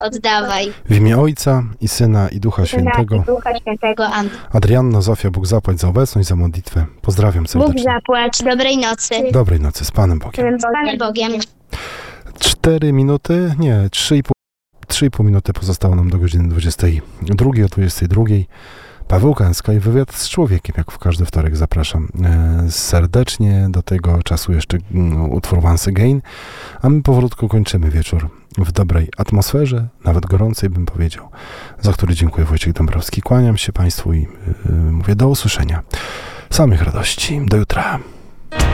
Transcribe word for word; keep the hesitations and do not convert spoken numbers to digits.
oddawaj. W imię Ojca i Syna i Ducha Świętego. I Ducha Świętego. Amen. Adrianna, Zofia, Bóg zapłać za obecność, za modlitwę. Pozdrawiam Bóg serdecznie. zapłać. Dobrej nocy. Dobrej nocy, z Panem Bogiem. Z Panem Bogiem. Cztery minuty, nie, trzy i pół, trzy i pół minuty pozostało nam do godziny dwudziestej drugiej, o dwudziestej drugiej. Paweł Kęska i wywiad z człowiekiem, jak w każdy wtorek zapraszam e, serdecznie. Do tego czasu jeszcze no, utwór Once Again, a my powolutku kończymy wieczór w dobrej atmosferze, nawet gorącej bym powiedział, za który dziękuję. Wojciech Dąbrowski. Kłaniam się Państwu i e, mówię do usłyszenia. Samych radości. Do jutra.